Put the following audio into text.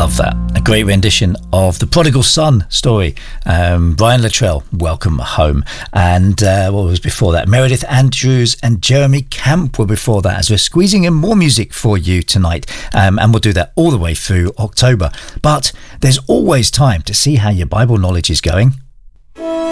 Love that. A great rendition of the Prodigal Son story. Brian Luttrell, Welcome Home. And what was before that? Meredith Andrews and Jeremy Camp were before that, as we're squeezing in more music for you tonight. And we'll do that all the way through October. But there's always time to see how your Bible knowledge is going.